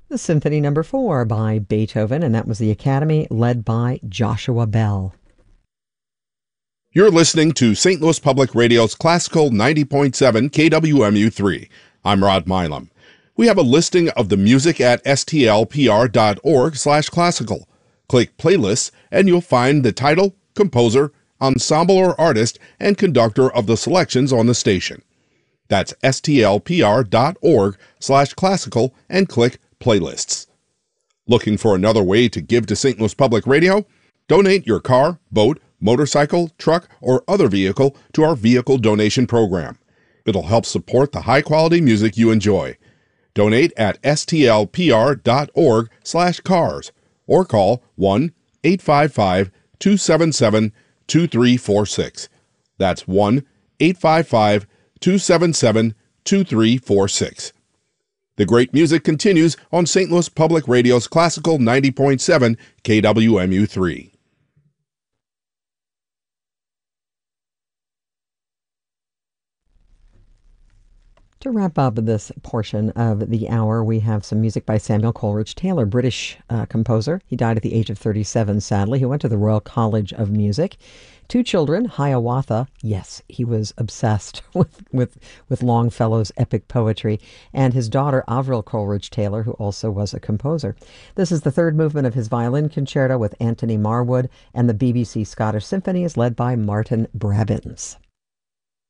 The Symphony Number 4 by Beethoven, and that was the Academy, led by Joshua Bell. You're listening to St. Louis Public Radio's Classical 90.7 KWMU3. I'm Rod Milam. We have a listing of the music at stlpr.org/classical. Click Playlists, and you'll find the title, composer, ensemble or artist, and conductor of the selections on the station. That's stlpr.org/classical and click Playlists. Looking for another way to give to St. Louis Public Radio? Donate your car, boat, motorcycle, truck, or other vehicle to our vehicle donation program. It'll help support the high-quality music you enjoy. Donate at stlpr.org/cars or call 1-855-277-2346. That's 1-855-277-2346. The great music continues on St. Louis Public Radio's Classical 90.7 KWMU3. To wrap up this portion of the hour, we have some music by Samuel Coleridge Taylor, British composer. He died at the age of 37, sadly. He went to the Royal College of Music. 2 children, Hiawatha. Yes, he was obsessed with Longfellow's epic poetry. And his daughter, Avril Coleridge Taylor, who also was a composer. This is the third movement of his violin concerto with Anthony Marwood, and the BBC Scottish Symphony is led by Martin Brabbins.